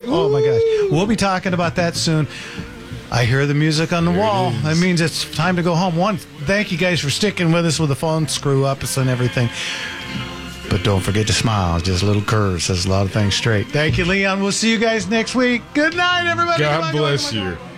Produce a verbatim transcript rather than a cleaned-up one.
Oh, my gosh. We'll be talking about that soon. I hear the music on the There wall. it That is. means it's time to go home. One, thank you guys for sticking with us with the phone screw-ups and everything. But don't forget to smile. Just a little curve says a lot of things straight. Thank you, Leon. We'll see you guys next week. Good night, everybody. God Come on, bless come on, come on. you.